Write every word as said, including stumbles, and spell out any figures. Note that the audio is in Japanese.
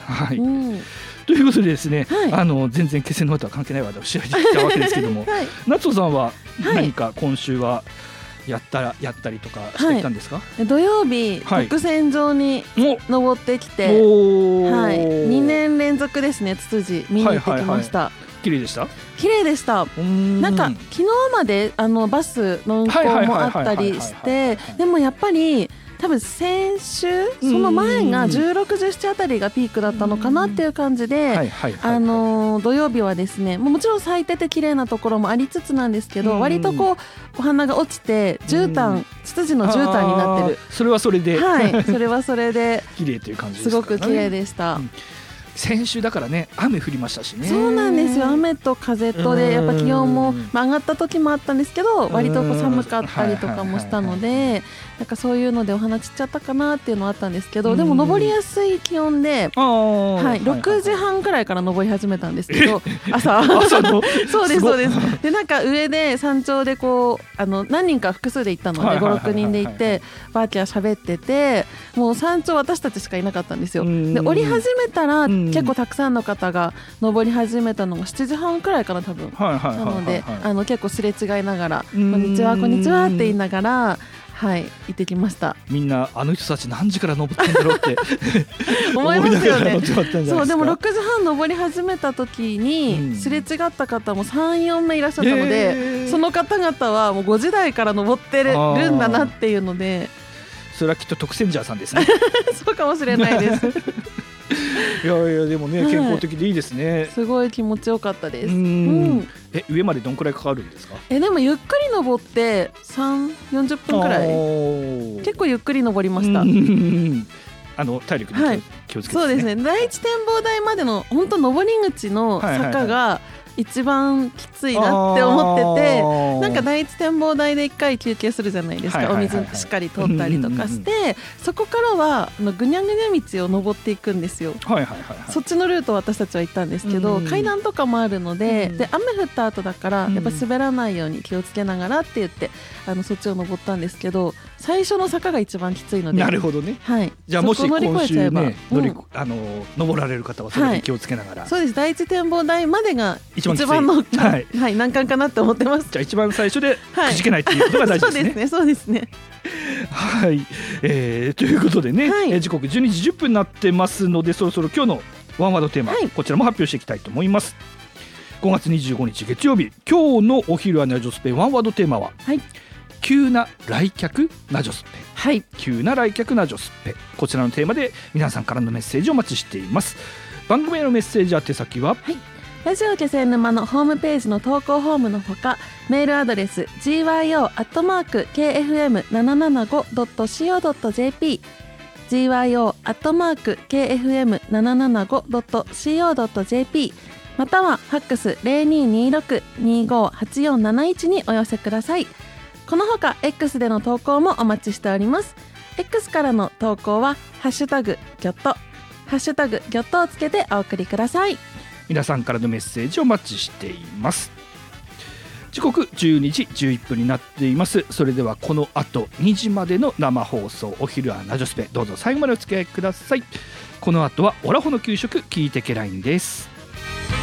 はい、 うん、 ということでですね、 はい、 あの全然気仙沼とは関係ない話を試合できたわけですけども、 はい、 夏尾さんははい何か今週はやったらやったりとかしてきたんですか？ 土曜日、 はい、 特選場に登ってきて、はい、にねん連続ですね、ツツジ見に行ってきました。はいはいはい、 綺麗でした？ 綺麗でした。なんか昨日まであのバスの運行もあったりして、でもやっぱり多分先週その前がじゅうろく、じゅうななあたりがピークだったのかなっていう感じで、あの土曜日はですね、もちろん咲いてて綺麗なところもありつつなんですけど、割とこうお花が落ちて絨毯、ツツジの絨毯になってる。 それはそれで、 はい、それはそれで綺麗という感じですかね。 すごく綺麗でした。うん、 先週だからね、雨降りましたしね。 そうなんですよ、雨と風とでやっぱ気温も、まあ、上がった時もあったんですけど、割とこう寒かったりとかもしたので、なんかそういうのでお花散っちゃったかなっていうのはあったんですけど、でも登りやすい気温で、はい、ろくじはんくらいから登り始めたんですけど、朝朝のそうですそうです。でなんか上で山頂でこうあの何人か複数で行ったのでご、ろくにんで行ってバーキャー喋ってて、もう山頂私たちしかいなかったんですよ。で降り始めたら結構たくさんの方が登り始めたのがしちじはんくらいかな多分。なのであの結構すれ違いながら「こんにちはこんにちは」って言いながら、はい、行ってきました。みんなあの人たち何時から登ってんだろうって思いますよね。そうでもろくじはん登り始めた時にすれ違った方も さん、よん 名いらっしゃったので、その方々はもうごじ台から登ってるんだなっていうので、 それはきっと特選者さんですね。 そうかもしれないです。 いやいやでもね、健康的でいいですね。 すごい気持ちよかったです。うん、え上までどんくらいかかるんですか？ えでもゆっくり登ってさん、よんじゅっぷんくらい、結構ゆっくり登りました。 あの体力に気を、はい、気をつけて、ね、 そうですね。第一展望台までの本当登り口の坂が一番きついなって思ってて、なんか第一展望台で一回休憩するじゃないですか、お水しっかり取ったりとかして、そこからはあのぐにゃぐにゃ道を登っていくんですよ。そっちのルートを私たちは行ったんですけど、階段とかもあるので、で雨降った後だからやっぱ滑らないように気をつけながらって言ってあのそっちを登ったんですけど、最初の坂が一番きついので。 なるほどね、 はい、 じゃあもし今週ね乗り、うん、あの登られる方はそれに気をつけながら、はい、 そうです。第一展望台までが一番の、はいはい、難関かなって思ってます。 じゃあ一番最初でくじけないっていうことが大事ですね。 そうですね、そうですね。 はい、えー、ということでね、はい、えー、時刻じゅうにじじゅっぷんになってますので、そろそろ今日のワンワードテーマ、はい、こちらも発表していきたいと思います。ごがつにじゅうごにち月曜日、今日のお昼はナジョスペワンワードテーマは、はい、急な来客ナジョスペ、はい、急な来客ナジョスペ、こちらのテーマで皆さんからのメッセージをお待ちしています。番組へのメッセージ宛先は、はい、 ラジオ気仙沼のホームページの投稿フォームのほか、メールアドレス ジーワイオー アットマーク ケーエフエムななななご ドット シーオー ドット ジェーピー ジーワイオー アットマーク ケーエフエムななななご ドット シーオー ドット ジェーピー またはファックス ゼロにーにーろく にーごーはちよんなないちにお寄せください。このほか X での投稿もお待ちしております。 X からの投稿はハッシュタグギョット、ハッシュタグギョットをつけてお送りください。 皆さんからのメッセージをお待ちしています。時刻じゅうにじじゅういっぷんになっています。それではこの後にじまでの生放送、お昼はナジョスペ、どうぞ最後までお付き合いください。この後はオラホの給食聞いてけラインです。